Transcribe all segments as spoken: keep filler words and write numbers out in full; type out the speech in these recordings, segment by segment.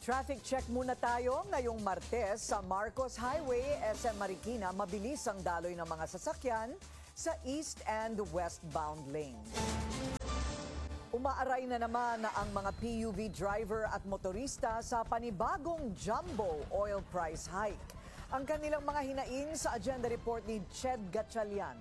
Traffic check muna tayo ngayong Martes sa Marcos Highway, S M Marikina. Mabilis ang daloy ng mga sasakyan sa east and westbound lanes. Umaaray na naman ang mga P U V driver at motorista sa panibagong jumbo oil price hike. Ang kanilang mga hinaing sa agenda report ni Ched Gatchalian.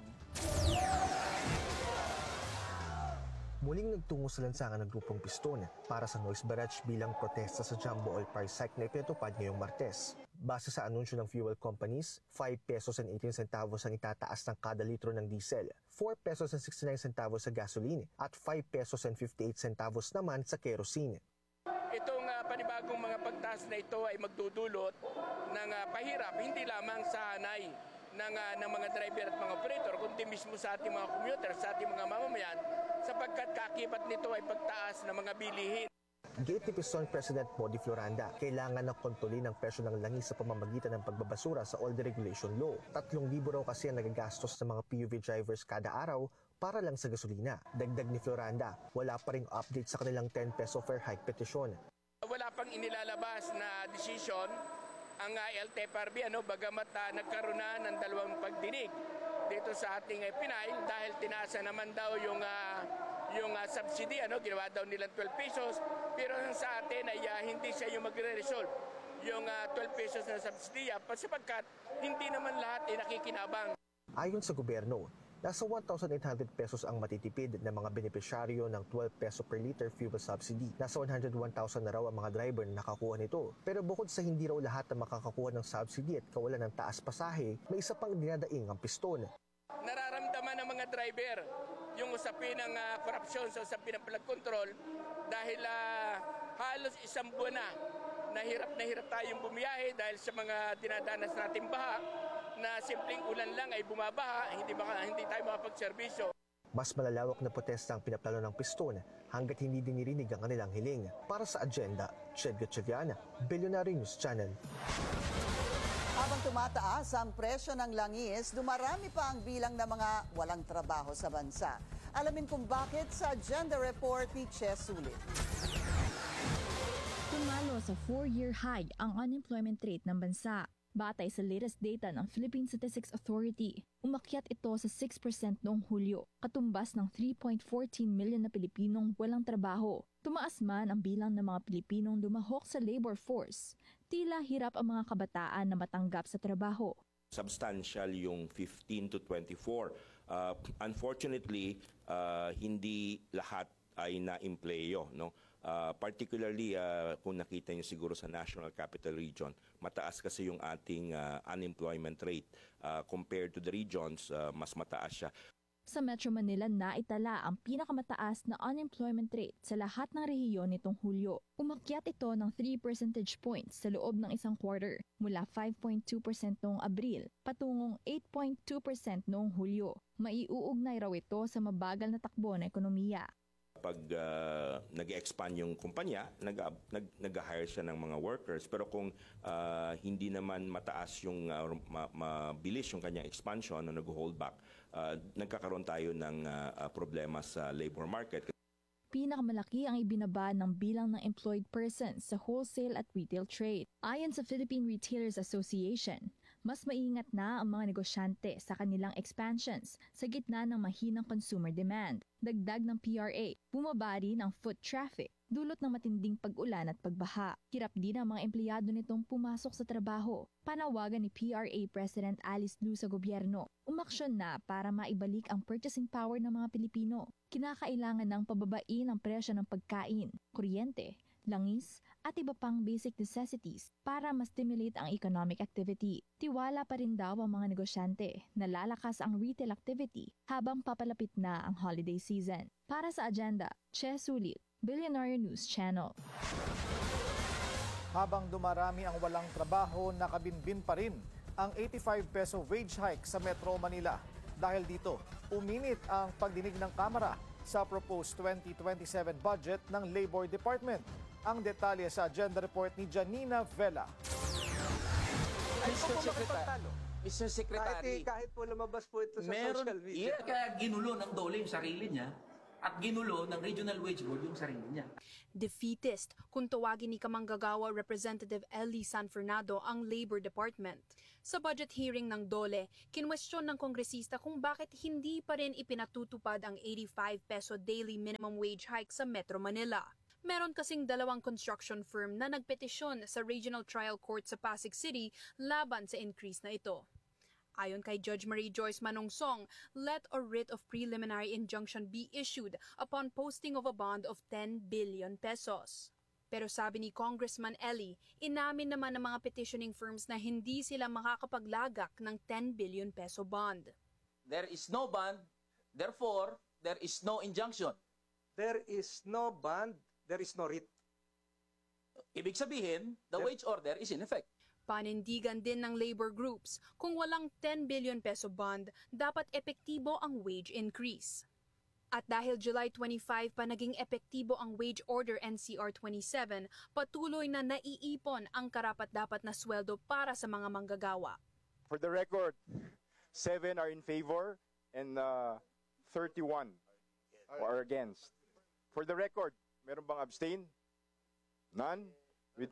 Muling nagtungo sa lansangan ng grupong Piston para sa noise barrage bilang protesta sa jumbo oil price hike na ipinatupad ngayong Martes. Base sa anunsyo ng fuel companies, five pesos and eighteen centavos ang itataas ng kada litro ng diesel, four pesos and sixty-nine centavos sa gasoline at five pesos and fifty-eight centavos naman sa kerosene. Itong uh, panibagong mga pagtaas na ito ay magdudulot ng uh, pahirap hindi lamang sa hanay ng, uh, ng mga driver at mga operator, kundi mismo sa ating mga commuter, sa ating mga mamamayan, sapagkat kakibat nito ay pagtaas ng mga bilihin. Gate ni Piston President Modi Floranda, kailangan na kontrolin ang presyo ng langis sa pamamagitan ng pagbabasura sa oil deregulation law. Tatlong libo raw kasi ang nagagastos ng mga P U V drivers kada araw para lang sa gasolina. Dagdag ni Floranda, wala pa ring update sa kanilang ten peso fare hike petisyon. Wala pang inilalabas na desisyon ang uh, L T F R B, ano, bagamat uh, nagkaroon na ng dalawang pagdinig dito sa ating uh, Pinay dahil tinaasa naman daw yung uh, yung uh, subsidy, ano, ginawa daw nilang twelve pesos, pero sa atin ay uh, hindi siya yung magre-resolve yung uh, twelve pesos na subsidy sapagkat hindi naman lahat ay nakikinabang. Ayon sa gobyerno, nasa one thousand eight hundred pesos ang matitipid ng mga benepisyaryo ng twelve peso per liter fuel subsidy. Nasa one hundred one thousand na raw ang mga driver na nakakuha nito. Pero bukod sa hindi raw lahat na makakakuha ng subsidy at kawalan ng taas pasahe, may isa pang dinadaing ang Piston. Nararamdaman ng mga driver yung usapin ng uh, korupsyon sa usapin ng flood control dahil uh, halos isang buwan na nahirap na hirap tayong bumiyahe dahil sa mga dinadanas nating baha na simpleng ulan lang ay bumabaha, hindi, baka, hindi tayo makapagserbisyo. Mas malalawak na protesta ang pinaplano ng Piston hanggat hindi dinirinig ang kanilang hiling. Para sa agenda, Ched Gatchalian, Billionaire News Channel. Habang tumataas ang presyo ng langis, dumarami pa ang bilang ng mga walang trabaho sa bansa. Alamin kung bakit sa agenda report ni Che Sulit. Tumalo sa four-year high ang unemployment rate ng bansa. Batay sa latest data ng Philippine Statistics Authority, umakyat ito sa six percent noong Hulyo, katumbas ng three point one four million na Pilipinong walang trabaho. Tumaas man ang bilang ng mga Pilipinong lumahok sa labor force, tila hirap ang mga kabataan na matanggap sa trabaho. Substantial yung fifteen to twenty-four. Uh, unfortunately, uh, hindi lahat ay na-empleyo, no? Uh, particularly uh, kung nakita niyo siguro sa National Capital Region, mataas kasi yung ating uh, unemployment rate. Uh, compared to the regions, uh, mas mataas siya. Sa Metro Manila, naitala ang pinakamataas na unemployment rate sa lahat ng rehiyon nitong Hulyo. Umakyat ito ng three percentage points sa loob ng isang quarter, mula five point two percent noong Abril patungong eight point two percent noong Hulyo. Maiuugnay raw ito sa mabagal na takbo ng ekonomiya. Pag uh, nag-expand yung kumpanya, nag, nag, nag-hire siya ng mga workers. Pero kung uh, hindi naman mataas yung, uh, ma, mabilis yung kanyang expansion o nag-hold back, uh, nagkakaroon tayo ng uh, problema sa labor market. Pinakamalaki ang ibinaba ng bilang ng employed persons sa wholesale at retail trade. Ayon sa Philippine Retailers Association, mas maingat na ang mga negosyante sa kanilang expansions sa gitna ng mahinang consumer demand. Dagdag ng P R A, bumaba rin ang foot traffic, dulot ng matinding pag-ulan at pagbaha. Hirap din ang mga empleyado nitong pumasok sa trabaho. Panawagan ni P R A President Alice Lu sa gobyerno, umaksyon na para maibalik ang purchasing power ng mga Pilipino. Kinakailangan ng pababain ang presyo ng pagkain, kuryente, langis at iba pang basic necessities para ma-stimulate ang economic activity. Tiwala pa rin daw ang mga negosyante na lalakas ang retail activity habang papalapit na ang holiday season. Para sa agenda, Che Sulit, Billionaire News Channel. Habang dumarami ang walang trabaho, nakabinbin pa rin ang eighty-five peso wage hike sa Metro Manila. Dahil dito, uminit ang pagdinig ng Kamara sa proposed twenty twenty-seven budget ng Labor Department. Ang detalye sa agenda report ni Janina Vela. mister Secretary, mister Secretary, kahit, kahit po lumabas po ito sa meron, social media. Yeah, kaya ginulo ng dole yung sarili niya at ginulo ng Regional Wage Board yung sarili niya. Defeatist kung tawagin ni Kamanggagawa Representative Ellie San Fernando ang Labor Department. Sa budget hearing ng DOLE, kinwestiyon ng kongresista kung bakit hindi pa rin ipinatutupad ang eighty-five peso daily minimum wage hike sa Metro Manila. Meron kasing dalawang construction firm na nagpetisyon sa Regional Trial Court sa Pasig City laban sa increase na ito. Ayon kay Judge Marie Joyce Manungsong, let a writ of preliminary injunction be issued upon posting of a bond of ten billion pesos. Pero sabi ni Congressman Ellie, inamin naman ng mga petitioning firms na hindi sila makakapaglagak ng ten billion peso bond. There is no bond, therefore, there is no injunction. There is no bond, there is no writ. Ibig sabihin, the There- wage order is in effect. Panindigan din ng labor groups, kung walang ten billion peso bond, dapat epektibo ang wage increase. At dahil July twenty-five pa naging epektibo ang Wage Order N C R twenty-seven, patuloy na naiipon ang karapat-dapat na sweldo para sa mga manggagawa. For the record, seven are in favor and uh, thirty-one are against. For the record, meron bang abstain? None? With,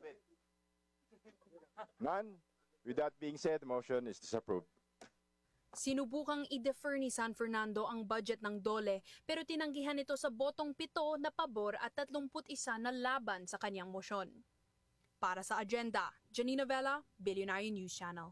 none? With that being said, the motion is disapproved. Sinubukang i-defer ni San Fernando ang budget ng DOLE pero tinanggihan ito sa botong pito na pabor at tatlumpu't isa na laban sa kanyang mosyon. Para sa agenda, Janina Vela, Billionaire News Channel.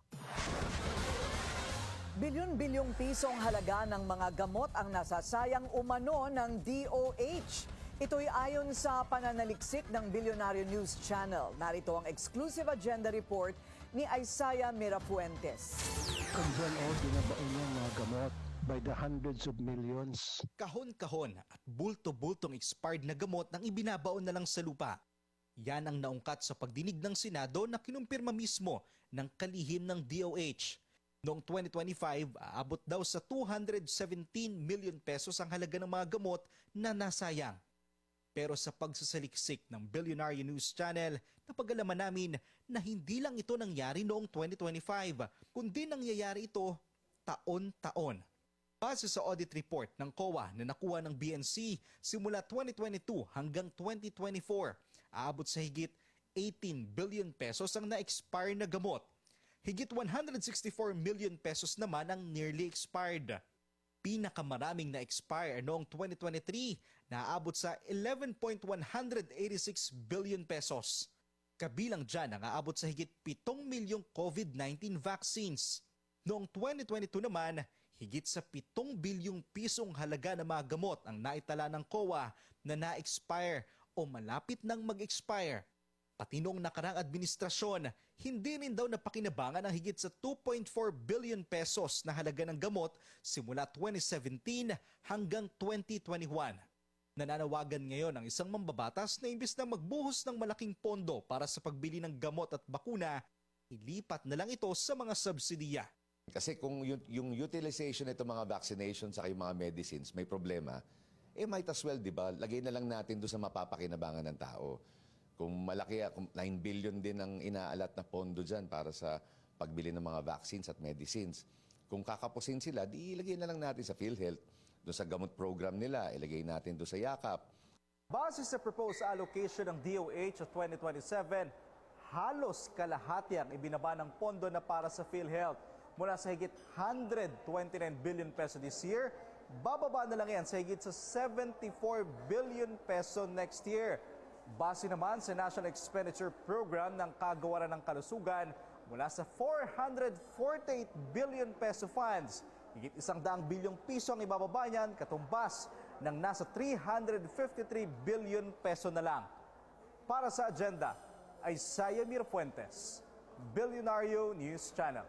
Bilyon-bilyong pisong halaga ng mga gamot ang nasasayang umano ng D O H. Ito'y ayon sa pananaliksik ng Billionaire News Channel. Narito ang exclusive agenda report ni Isaiah Mirafuentes. Kandiyan o, dinabaon niya mga gamot by the hundreds of millions. Kahon-kahon at bulto-bultong expired na gamot nang ibinabaon na lang sa lupa. Yan ang naungkat sa pagdinig ng Senado na kinumpirma mismo ng kalihim ng D O H. Noong twenty twenty-five, aabot daw sa two hundred seventeen million pesos ang halaga ng mga gamot na nasayang. Pero sa pagsasaliksik ng Billionaire News Channel, napag-alaman namin na hindi lang ito nangyari noong twenty twenty-five, kundi nangyayari ito taon-taon. Base sa audit report ng C O A na nakuha ng B N C simula twenty twenty-two hanggang twenty twenty-four, aabot sa higit eighteen billion pesos ang na-expire na gamot. Higit one hundred sixty-four million pesos naman ang nearly expired. Pinakamaraming na-expire noong twenty twenty-three na aabot sa eleven point one eight six billion pesos. Kabilang dyan ang aabot sa higit pitong milyong COVID nineteen vaccines. Noong twenty twenty-two naman, higit sa pitong bilyong pisong halaga ng mga gamot ang naitala ng C O A na na-expire o malapit nang mag-expire. Pati noong nakarang administrasyon, hindi rin daw napakinabangan ang higit sa two point four billion pesos na halaga ng gamot simula twenty seventeen hanggang twenty twenty-one. Nananawagan ngayon ang isang mambabatas na imbis na magbuhos ng malaking pondo para sa pagbili ng gamot at bakuna, ilipat na lang ito sa mga subsidiya. Kasi kung yung, yung utilization nito mga vaccinations at yung mga medicines may problema, eh might as well, di ba, lagay na lang natin doon sa mapapakinabangan ng tao. Kung malaki, kung nine billion din ang inaalat na pondo dyan para sa pagbili ng mga vaccines at medicines. Kung kakapusin sila, di ilagay na lang natin sa PhilHealth. Doon sa gamot program nila, ilagay natin doon sa yakap. Base sa proposed allocation ng D O H sa twenty twenty-seven, halos kalahati ang ibinaba ng pondo na para sa PhilHealth. Mula sa higit one hundred twenty-nine billion peso this year, bababa na lang yan sa higit sa seventy-four billion peso next year. Base naman sa National Expenditure Program ng Kagawaran ng Kalusugan, mula sa four hundred forty-eight billion peso funds, higit isang daang bilyong piso ang ibababa niyan, katumbas ng nasa three hundred fifty-three billion peso na lang. Para sa agenda, Isaiah Mirafuentes, Billionaire News Channel.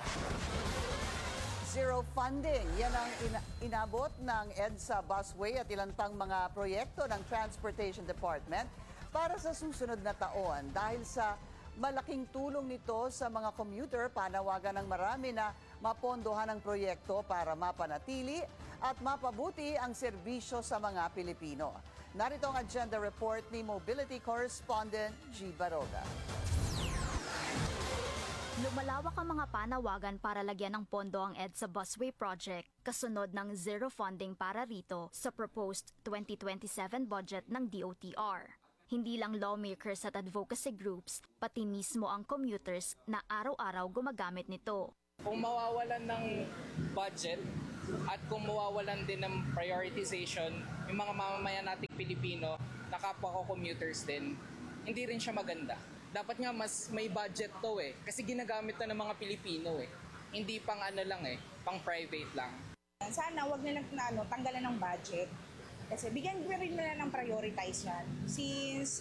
Zero funding. Yan ang ina- inabot ng EDSA Busway at ilan pang mga proyekto ng Transportation Department para sa susunod na taon. Dahil sa malaking tulong nito sa mga commuter, panawagan ng marami na mapondohan ang proyekto para mapanatili at mapabuti ang serbisyo sa mga Pilipino. Narito ang agenda report ni Mobility Correspondent G. Baroga. Lumalawak ang mga panawagan para lagyan ng pondo ang EDSA Busway Project, kasunod ng zero funding para rito sa proposed twenty twenty-seven budget ng D O T R. Hindi lang lawmakers at advocacy groups, pati mismo ang commuters na araw-araw gumagamit nito. Kung mawawalan ng budget at kung mawawalan din ng prioritization, yung mga mamamayan nating Pilipino, na kapwa ko commuters din, hindi rin siya maganda. Dapat nga mas may budget to eh. Kasi ginagamit to ng mga Pilipino eh. Hindi pang ano lang eh, pang private lang. Sana wag nilang na, ano, tanggalan ng budget. Kasi bigyan rin nila ng prioritize yan. Since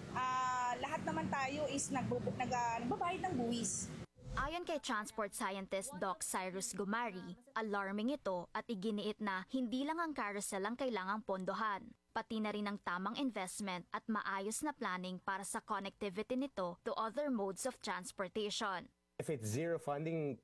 uh, lahat naman tayo is nagbub- nag, uh, nagbabayad ng buwis. Ayon kay transport scientist Doc Cyrus Gumari, alarming ito at iginiit na hindi lang ang carousel ang kailangang pondohan, pati na rin ang tamang investment at maayos na planning para sa connectivity nito to other modes of transportation. If it's zero funding,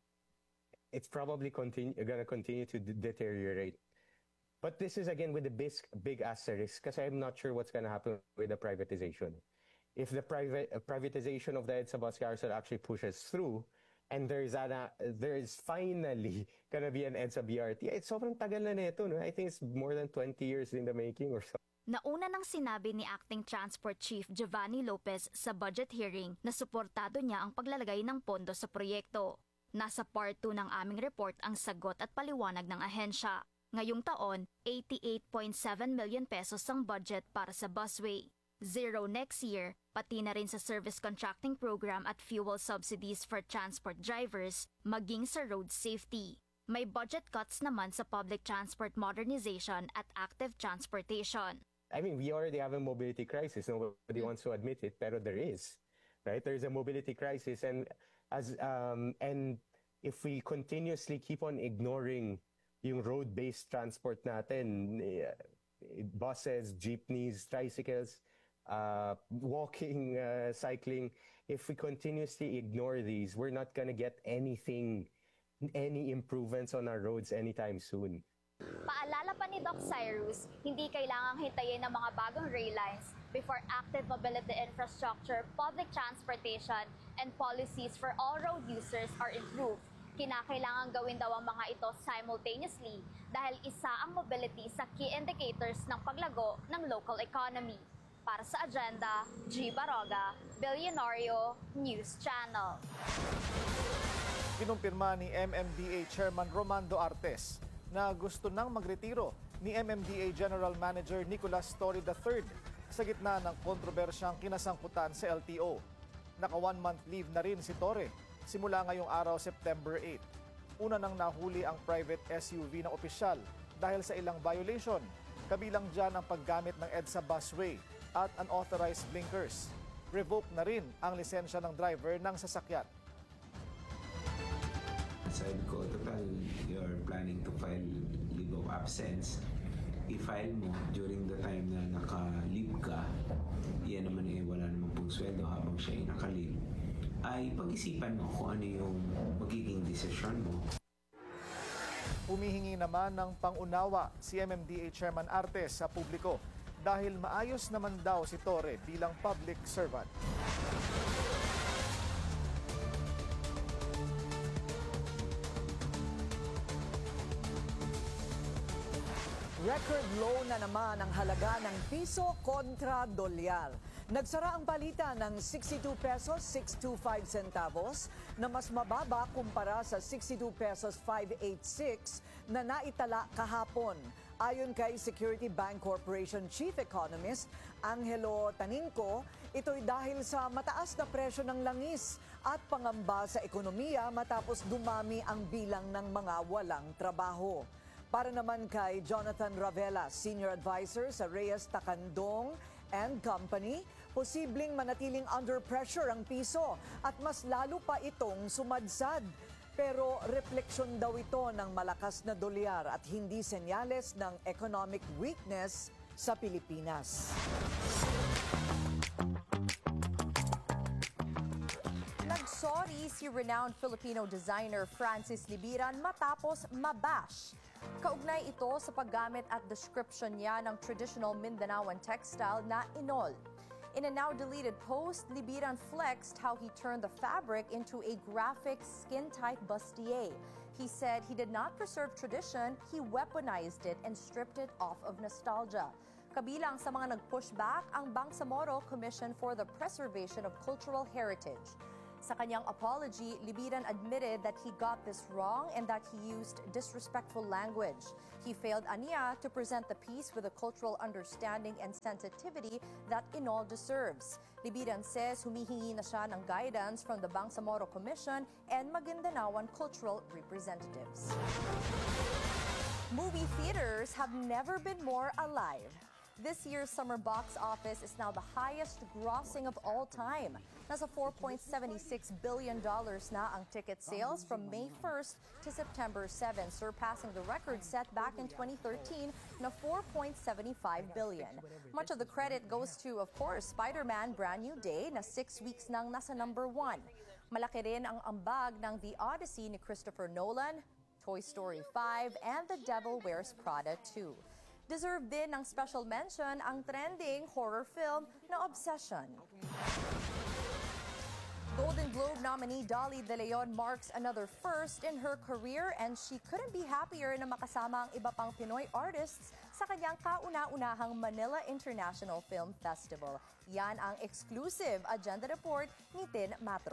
it's probably continue, gonna continue to d- deteriorate. But this is again with the big, big asterisk kasi I'm not sure what's gonna happen with the privatization. If the private uh, privatization of the EDSA bus carousel actually pushes through, and there's ana, there's finally gonna be an EDSA B R T, it's sobrang tagal na nito, no? I think it's more than twenty years in the making or so. Nauna nang sinabi ni Acting Transport Chief Giovanni Lopez sa budget hearing na suportado niya ang paglalagay ng pondo sa proyekto. Nasa part two ng aming report ang sagot at paliwanag ng ahensya. Ngayong taon, eighty-eight point seven million pesos ang budget para sa busway. Zero next year, pati na rin sa service contracting program at fuel subsidies for transport drivers, maging sa road safety. May budget cuts naman sa public transport modernization at active transportation. I mean, we already have a mobility crisis. Nobody wants to admit it, pero there is, right? There is a mobility crisis, and as um, and if we continuously keep on ignoring yung road-based transport natin, eh, buses, jeepneys, tricycles, uh, walking, uh, cycling, if we continuously ignore these, we're not gonna get anything, any improvements on our roads anytime soon. Paalala pa ni Doc Cyrus, hindi kailangang hintayin ng mga bagong rail lines before active mobility infrastructure, public transportation, and policies for all road users are improved. Kinakailangan gawin daw ang mga ito simultaneously dahil isa ang mobility sa key indicators ng paglago ng local economy. Para sa Agenda, G. Baroga, Billionario News Channel. Kinumpirma ni M M D A Chairman Romando Artes na gusto nang magretiro ni M M D A General Manager Nicolas Torre the third sa gitna ng kontrobersyang kinasangkutan sa L T O. Naka one-month leave na rin si Torre simula ngayong araw September eighth. Una nang nahuli ang private S U V ng opisyal dahil sa ilang violation, kabilang dyan ang paggamit ng EDSA busway at unauthorized blinkers. Revoke na rin ang lisensya ng driver ng sasakyan. Sabi ko, total, you're planning to file leave of absence. I-file mo during the time na naka-leave ka, yan naman eh, wala naman pong sweldo habang siya ay naka-leave, ay pag-isipan mo kung ano yung magiging desisyon mo. Humihingi naman ng pangunawa si M M D A Chairman Artes sa publiko dahil maayos naman daw si Torre bilang public servant. Record low na naman ang halaga ng piso kontra dolyar. Nagsara ang palitan ng sixty-two pesos six twenty-five centavos na mas mababa kumpara sa sixty-two pesos five eighty-six na naitala kahapon. Ayon kay Security Bank Corporation Chief Economist Angelo Taninco, ito'y dahil sa mataas na presyo ng langis at pangamba sa ekonomiya matapos dumami ang bilang ng mga walang trabaho. Para naman kay Jonathan Ravela, Senior Advisor sa Reyes Takandong and Company, posibleng manatiling under pressure ang piso at mas lalo pa itong sumadsad. Pero refleksyon daw ito ng malakas na dolyar at hindi senyales ng economic weakness sa Pilipinas. Nagsorry si renowned Filipino designer Francis Libiran matapos mabash. Kaugnay ito sa paggamit at description niya ng traditional Mindanaoan textile na inol. In a now-deleted post, Libiran flexed how he turned the fabric into a graphic skin-tight bustier. He said he did not preserve tradition, he weaponized it and stripped it off of nostalgia. Kabilang sa mga nag-push back ang Bangsamoro Commission for the Preservation of Cultural Heritage. Sa kanyang apology, Libiran admitted that he got this wrong and that he used disrespectful language. He failed aniya to present the piece with a cultural understanding and sensitivity that Inol deserves. Libiran says humihingi na siya ng guidance from the Bangsamoro Commission and Maguindanaoan cultural representatives. Movie theaters have never been more alive. This year's summer box office is now the highest grossing of all time. Nasa four point seven six billion dollars na ang ticket sales from May first to September seventh, surpassing the record set back in twenty thirteen na four point seven five billion dollars. Much of the credit goes to, of course, Spider-Man Brand New Day na six weeks nang nasa number one. Malaki rin ang ambag ng The Odyssey ni Christopher Nolan, Toy Story five, and The Devil Wears Prada two. Deserved din ng special mention ang trending horror film na Obsession. Golden Globe nominee Dolly De Leon marks another first in her career and she couldn't be happier na makasama ang iba pang Pinoy artists sa kanyang kauna-unahang Manila International Film Festival. Yan ang exclusive agenda report ni Tin Matro.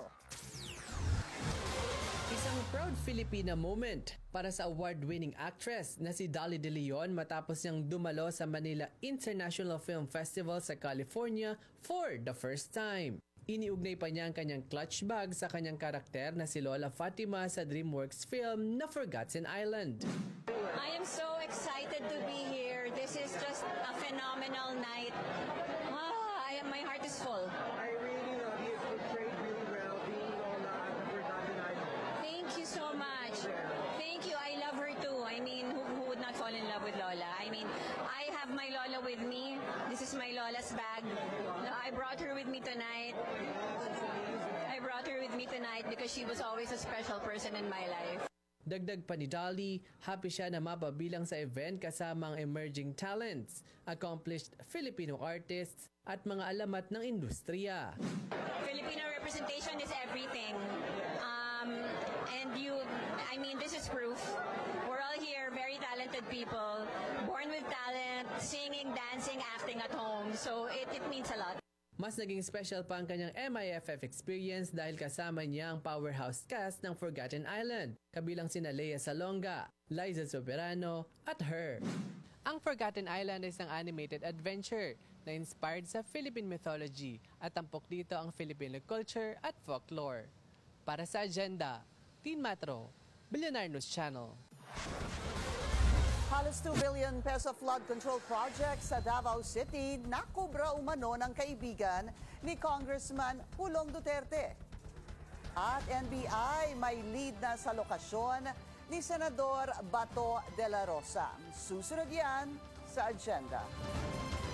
Isang proud Filipina moment para sa award-winning actress na si Dolly De Leon matapos niyang dumalo sa Manila International Film Festival sa California for the first time. Iniugnay pa niya ang kanyang clutch bag sa kanyang karakter na si Lola Fatima sa DreamWorks film na Forgotten Island. I am so excited to be here. This is just a phenomenal night. Ah, I am, my heart is full. I really love you. You portrayed really well being Lola at the Forgotten Island. Thank you so much. Thank you. I love her too. I mean, who, who would not fall in love with Lola? I mean, I have my Lola with me. This is my Lola's bag. I brought her with me tonight. I brought her with me tonight because she was always a special person in my life. Dagdag pa ni Dolly, happy siya na mapabilang sa event kasama ang emerging talents, accomplished Filipino artists at mga alamat ng industriya. Filipino representation is everything. Um, and you, I mean, this is proof. We're all here, very talented people, born with talent, singing, dancing, acting at home. So it, it means a lot. Mas naging special pa ang kanyang M I F F experience dahil kasama niya ang powerhouse cast ng Forgotten Island, kabilang sina Lea Salonga, Liza Soberano at Her. Ang Forgotten Island is ang animated adventure na inspired sa Philippine mythology at tampok dito ang Filipino culture at folklore. Para sa Agenda, Tin Matro, Billionaire News Channel. Halos two billion peso flood control project sa Davao City nakobra umano ng kaibigan ni Congressman Pulong Duterte. At N B I may lead na sa lokasyon ni Senador Bato de la Rosa. Susunod yan sa agenda.